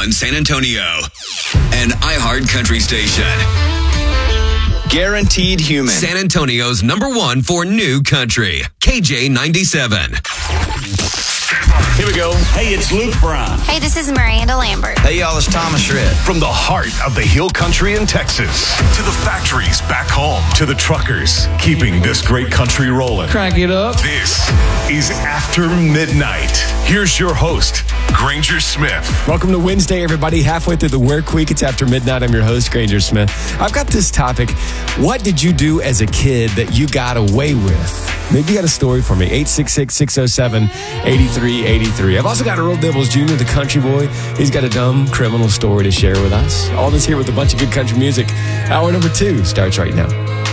1 San Antonio. An iHeart Country station. Guaranteed Human. San Antonio's #1 for new country. KJ 97. Here we go. Hey, it's Luke Brown. Hey, this is Miranda Lambert. Hey, y'all, it's Thomas Shred. From the heart of the Hill Country in Texas to the factories back home to the truckers keeping this great country rolling. Crank it up. This is After Midnight. Here's your host, Granger Smith. Welcome to Wednesday, everybody. Halfway through the work week, it's After Midnight. I'm your host, Granger Smith. I've got this topic. What did you do as a kid that you got away with? Maybe you got a story for me. 866-607-8383. I've also got Earl Dibbles Jr., the country boy. He's got a dumb criminal story to share with us. All this here with a bunch of good country music. Hour number 2 starts right now.